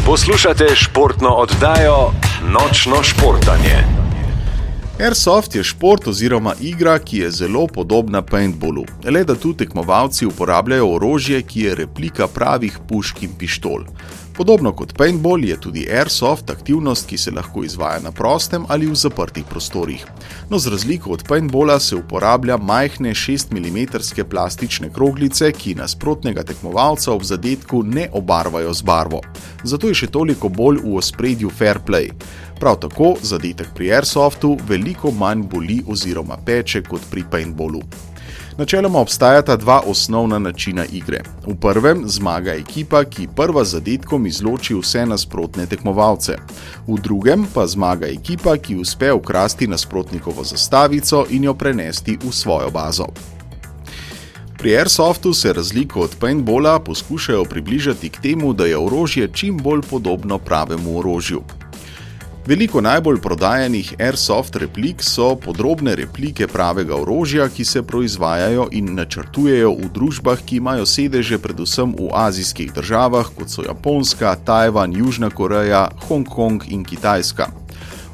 Poslušate športno oddajo Nočno športanje. Airsoft je šport oziroma igra, ki je zelo podobna paintballu, le da tu tekmovalci uporabljajo orožje, ki je replika pravih pušk in pištol. Podobno kot paintball je tudi airsoft aktivnost, ki se lahko izvaja na prostem ali v zaprtih prostorih. No, z razliko od paintballa se uporablja majhne 6 mm plastične kroglice, ki nasprotnega tekmovalca ob zadetku ne obarvajo z barvo. Zato je še toliko bolj v ospredju fair play. Prav tako zadetek pri airsoftu veliko manj boli oziroma peče kot pri paintballu. Načeloma obstajata dva osnovna načina igre. V prvem zmaga ekipa, ki prva z zadetkom izloči vse nasprotne tekmovalce. V drugem pa zmaga ekipa, ki uspe ukrasti nasprotnikovo zastavico in jo prenesti v svojo bazo. Pri airsoftu se razliko od paintballa poskušajo približati k temu, da je orožje čim bolj podobno pravemu orožju. Veliko najbolj prodajanih airsoft replik so podrobne replike pravega orožja, ki se proizvajajo in načrtujejo v družbah, ki imajo sedeže predvsem v azijskih državah, kot so Japonska, Tajvan, Južna Koreja, Hong Kong in Kitajska.